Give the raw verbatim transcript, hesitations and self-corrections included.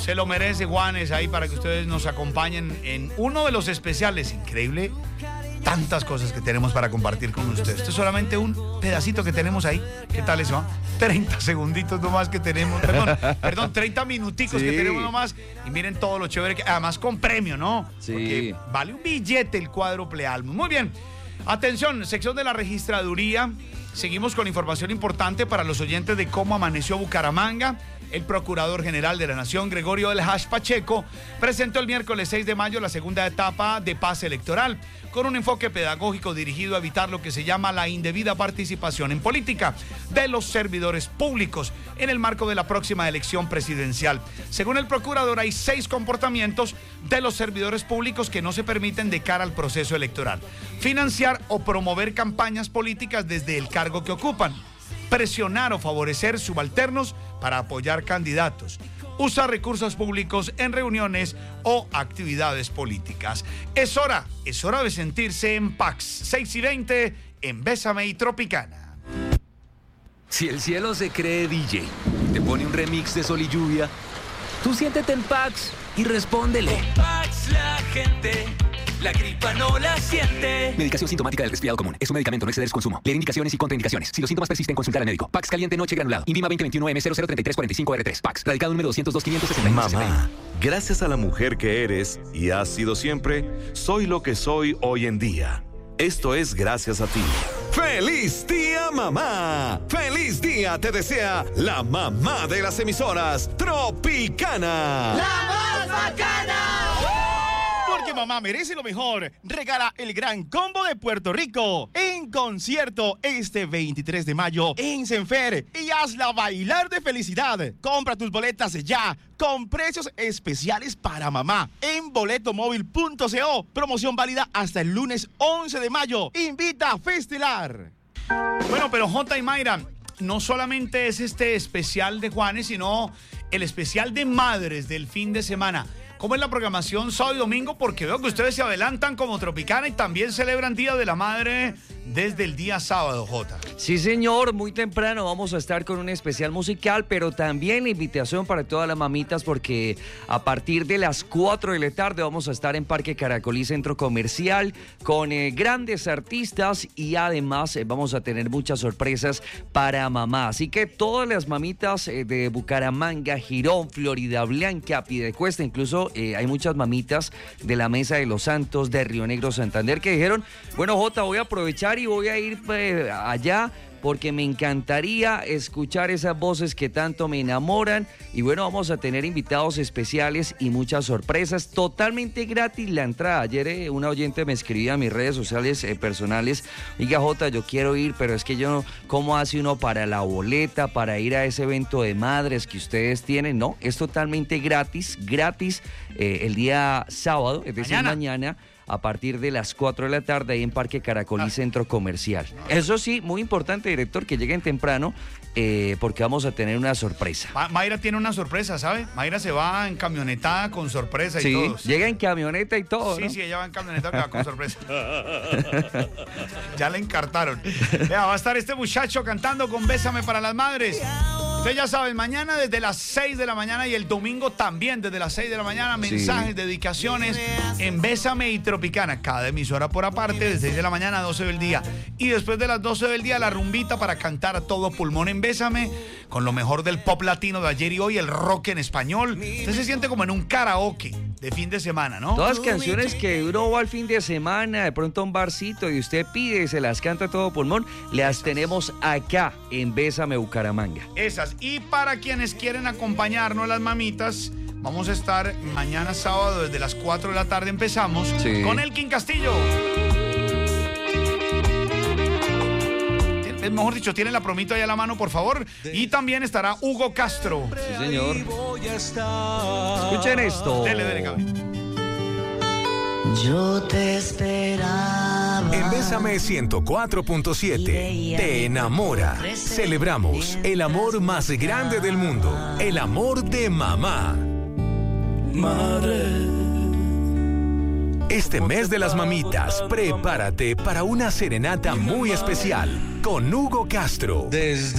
Se lo merece, Juanes, ahí para que ustedes nos acompañen en uno de los especiales. Increíble, tantas cosas que tenemos para compartir con ustedes. Esto es solamente un pedacito que tenemos ahí. ¿Qué tal eso? treinta segunditos nomás que tenemos. Perdón, perdón, treinta minuticos sí. que tenemos nomás. Y miren todo lo chévere que... Además con premio, ¿no? Sí. Porque vale un billete el cuádruple álbum. Muy bien. Atención, sección de la registraduría. Seguimos con información importante para los oyentes de cómo amaneció Bucaramanga. El Procurador General de la Nación, Gregorio del Hash Pacheco, presentó el miércoles seis de mayo la segunda etapa de pase electoral, con un enfoque pedagógico dirigido a evitar lo que se llama la indebida participación en política de los servidores públicos en el marco de la próxima elección presidencial. Según el Procurador, hay seis comportamientos de los servidores públicos que no se permiten de cara al proceso electoral. Financiar o promover campañas políticas desde el cargo que ocupan. Presionar o favorecer subalternos para apoyar candidatos. Usar recursos públicos en reuniones o actividades políticas. Es hora, es hora de sentirse en Pax. seis y veinte en Bésame y Tropicana. Si el cielo se cree D J, te pone un remix de Sol y Lluvia, tú siéntete en Pax y respóndele. En Pax la gente... la gripa no la siente. Medicación sintomática del resfriado común. Es un medicamento, no exceder su consumo. Leer indicaciones y contraindicaciones. Si los síntomas persisten, consultar al médico. Pax caliente noche granulado. Invima veinte veintiuno M cero cero treinta y tres cuarenta y cinco R tres. Pax. Radicado número doscientos dos quinientos sesenta y uno. Mamá, gracias a la mujer que eres y has sido siempre, soy lo que soy hoy en día. Esto es gracias a ti. ¡Feliz día, mamá! ¡Feliz día te desea la mamá de las emisoras, Tropicana! ¡La más bacana! Porque mamá merece lo mejor. Regala el gran combo de Puerto Rico en concierto este veintitrés de mayo en Senfer y hazla bailar de felicidad. Compra tus boletas ya con precios especiales para mamá en boletomóvil punto co. Promoción válida hasta el lunes once de mayo. Invita a Festelar. Bueno, pero Jota y Mayra, no solamente es este especial de Juanes, sino el especial de madres del fin de semana. ¿Cómo es la programación sábado y domingo? Porque veo que ustedes se adelantan como Tropicana y también celebran Día de la Madre desde el día sábado, Jota. Sí, señor, muy temprano vamos a estar con un especial musical, pero también la invitación para todas las mamitas, porque a partir de las cuatro de la tarde vamos a estar en Parque Caracolí Centro Comercial con eh, grandes artistas y además eh, vamos a tener muchas sorpresas para mamá. Así que todas las mamitas eh, de Bucaramanga, Girón, Florida Blanca, Piedecuesta, incluso eh, hay muchas mamitas de la Mesa de los Santos, de Río Negro, Santander, que dijeron, bueno, Jota, voy a aprovechar y voy a ir pues, allá porque me encantaría escuchar esas voces que tanto me enamoran. Y bueno, vamos a tener invitados especiales y muchas sorpresas, totalmente gratis la entrada. Ayer eh, una oyente me escribía a mis redes sociales eh, personales, oiga Jota, yo quiero ir, pero es que yo no, ¿cómo hace uno para la boleta, para ir a ese evento de madres que ustedes tienen? No, es totalmente gratis, gratis eh, el día sábado, es decir, mañana, mañana a partir de las cuatro de la tarde ahí en Parque Caracolí ah. Centro Comercial. Eso sí, muy importante, director, que lleguen temprano eh, porque vamos a tener una sorpresa. Ma- Mayra tiene una sorpresa, ¿sabe? Mayra se va en camionetada con sorpresa sí, y todo. Llega en camioneta y todo, Sí, ¿no? sí, ella va en camioneta con sorpresa. Ya le encartaron. Vea, va a estar este muchacho cantando con Bésame para las Madres. Ustedes ya saben, mañana desde las seis de la mañana y el domingo también desde las seis de la mañana, mensajes, sí. dedicaciones en Bésame y Tropicana. Cada emisora por aparte, desde seis de la mañana a doce del día. Y después de las doce del día, la rumbita para cantar a todo pulmón en Bésame, con lo mejor del pop latino de ayer y hoy, el rock en español. Usted se siente como en un karaoke de fin de semana, ¿no? Todas canciones que uno va al fin de semana, de pronto a un barcito y usted pide y se las canta a todo pulmón, las tenemos acá en Bésame Bucaramanga. Esas. Y para quienes quieren acompañarnos, las mamitas, vamos a estar mañana sábado desde las cuatro de la tarde, empezamos sí. con Elkin Castillo. Mejor dicho, tiene la promita ahí a la mano, por favor. Y también estará Hugo Castro. Sí, señor. Escuchen esto. Dele, dele, Gaby. Yo te esperaba. En Bésame ciento cuatro punto siete te enamora. Celebramos el amor más grande del mundo, el amor de mamá. Madre. Este mes de las mamitas, prepárate para una serenata muy especial con Hugo Castro. Desde